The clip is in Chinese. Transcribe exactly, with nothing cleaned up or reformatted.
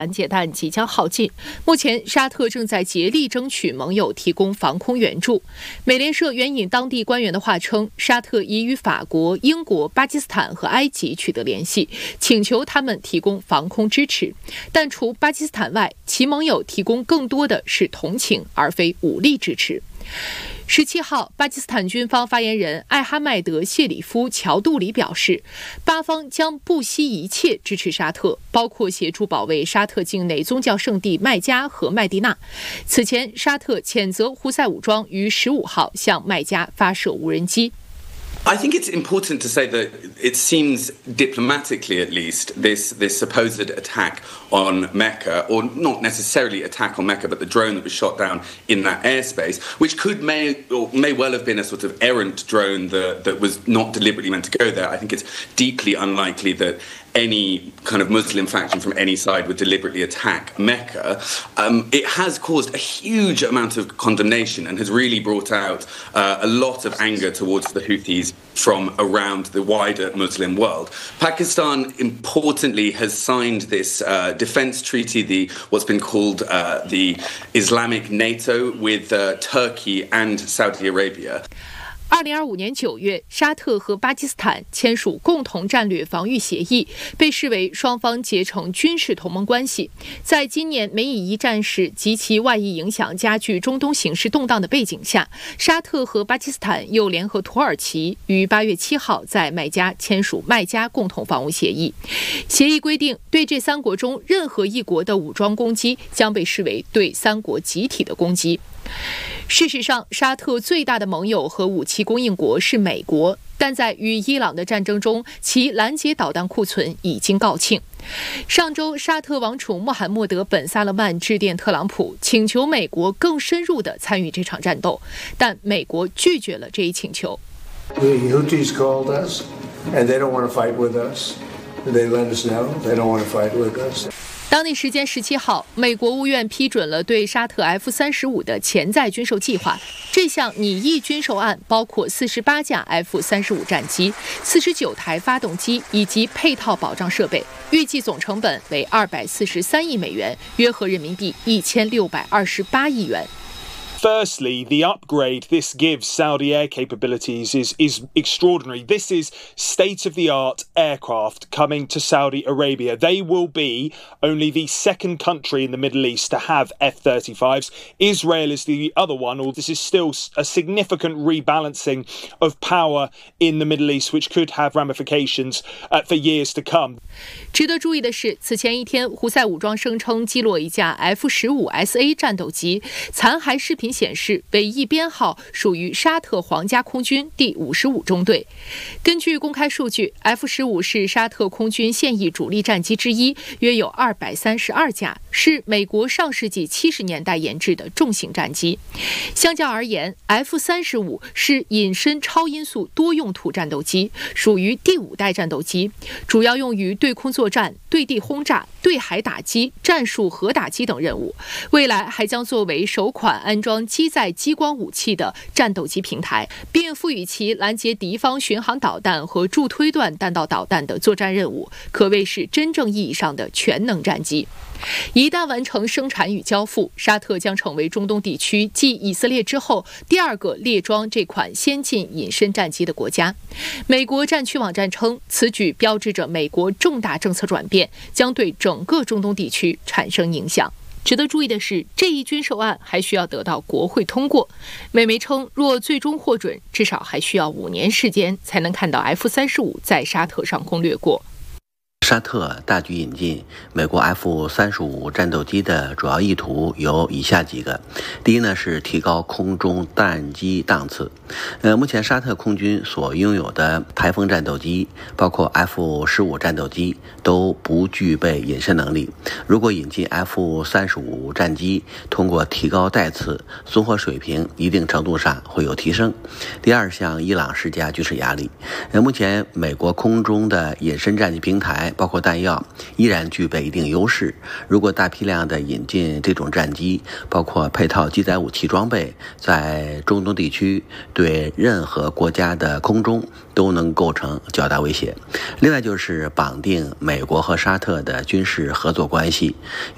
拦截弹即将耗尽，目前沙特正在竭力争取盟友提供防空援助。美联社援引当地官员的话称，沙特已与法国、英国、巴基斯坦和埃及取得联系，请求他们提供防空支持。但除巴基斯坦外，其盟友提供更多的是同情，而非武力支持。十七号，巴基斯坦军方发言人艾哈迈德·谢里夫·乔杜里表示，巴方将不惜一切支持沙特，包括协助保卫沙特境内宗教圣地麦加和麦地那。此前，沙特谴责胡塞武装于十五号向麦加发射无人机。 I think it's important to say that it seems, diplomatically at least, this, this supposed attack on Mecca, or not necessarily attack on Mecca, but the drone that was shot down in that airspace, which could may or may well have been a sort of errant drone that, that was not deliberately meant to go there. I think it's deeply unlikely that any kind of Muslim faction from any side would deliberately attack Mecca. Um, it has caused a huge amount of condemnation and has really brought out uh, a lot of anger towards the Houthis from around the wider Muslim world. Pakistan, importantly, has signed this uh, defense treaty, the what's been called uh, the Islamic NATO, with uh, Turkey and Saudi Arabia. 二零二五年九月，沙特和巴基斯坦签署共同战略防御协议，被视为双方结成军事同盟关系。在今年美以一战事及其外溢影响加剧中东形势动荡的背景下，沙特和巴基斯坦又联合土耳其于八月七号在麦加签署麦加共同防务协议。协议规定，对这三国中任何一国的武装攻击将被视为对三国集体的攻击。事实上，沙特最大的盟友和武器供应国是美国，但在与伊朗的战争中，其拦截导弹库存已经告罄。上周，沙特王储穆罕默德·本·萨勒曼致电特朗普，请求美国更深入地参与这场战斗，但美国拒绝了这一请求。 The Houthis called us, and they don't want to fight with us. They let us know they don't want to fight with us. 当地时间十七号，美国务院批准了对沙特 F 三十五的潜在军售计划。这项拟议军售案包括四十八架 F 三十五战机、四十九台发动机以及配套保障设备，预计总成本为二百四十三亿美元，约合人民币一千六百二十八亿元。 Firstly, the upgrade this gives Saudi air capabilities is, is extraordinary. This is state-of-the-art aircraft coming to Saudi Arabia. They will be only the second country in the Middle East to have F thirty-fives. Israel is the other one, although this is still a significant rebalancing of power in the Middle East, which could have ramifications uh, for years to come. 值得注意的是，此前一天，胡塞武装声称击落一架 F 十五 S A 战斗机，残骸视频显示尾翼编号属于沙特皇家空军第五十五中队。根据公开数据 ，F 十五是沙特空军现役主力战机之一，约有二百三十二架，是美国上世纪七十年代研制的重型战机。相较而言 ，F 三十五是隐身超音速多用途战斗机，属于第五代战斗机，主要用于对空作战、对地轰炸、对海打击、战术核打击等任务。未来还将作为首款安装机载激光武器的战斗机平台，并赋予其拦截敌方巡航导弹和助推段弹道导弹的作战任务，可谓是真正意义上的全能战机。一旦完成生产与交付，沙特将成为中东地区继以色列之后第二个列装这款先进隐身战机的国家。美国战区网站称，此举标志着美国重大政策转变，将对整个中东地区产生影响。值得注意的是，这一军售案还需要得到国会通过。美媒称，若最终获准，至少还需要五年时间才能看到 F 三十五在沙特上空掠过。 沙特大举引进美国 F 三十五战斗机的主要意图有以下几个。第一呢，是提高空中战机档次。呃，目前沙特空军所拥有的台风战斗机，包括 F 十五战斗机，都不具备隐身能力。如果引进 F 三十五战机，通过提高带次，综合水平一定程度上会有提升。第二，向伊朗施加军事压力。呃，目前美国空中的隐身战机平台，包括弹药依然具备一定优势。如果大批量的引进这种战机，包括配套机载武器装备，在中东地区对任何国家的空中都能构成较大威胁。另外就是绑定美国和沙特的军事合作关系。